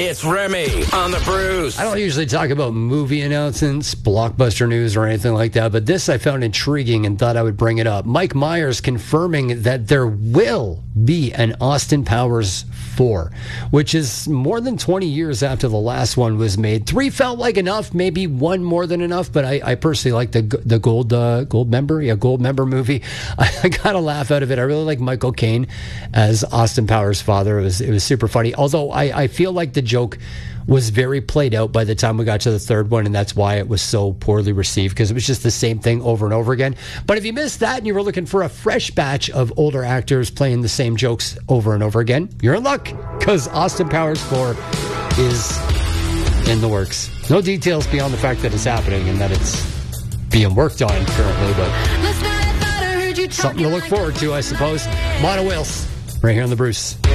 It's Remy on the Bruce. I don't usually talk about movie announcements, blockbuster news, or anything like that, but this I found intriguing and thought I would bring it up. Mike Myers confirming that there will be an Austin Powers 4, which is more than 20 years after the last one was made. 3 felt like enough, maybe 1 more than enough, but I personally like the Gold Member movie. I got a laugh out of it. I really like Michael Caine as Austin Powers' father. It was super funny. Although I feel like the joke was very played out by the time we got to the third one, and that's why it was so poorly received, because it was just the same thing over and over again. But if you missed that and you were looking for a fresh batch of older actors playing the same jokes over and over again, you're in luck, because Austin Powers 4 is in the works. No details beyond the fact that it's happening and that it's being worked on currently, but something to look forward to, I suppose. Mono Wales, right here on the Bruce.